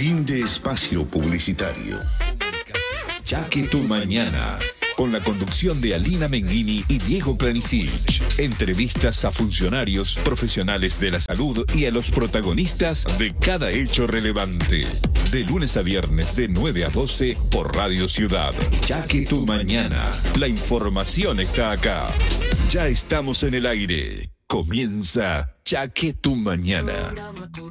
Fin de espacio publicitario. Ya que tu mañana, con la conducción de Alina Menghini y Diego Planisic. Entrevistas a funcionarios, profesionales de la salud y a los protagonistas de cada hecho relevante. De lunes a viernes de 9 a 12 por Radio Ciudad. Ya que tu mañana, la información está acá. Ya estamos en el aire. Comienza Ya que tu mañana.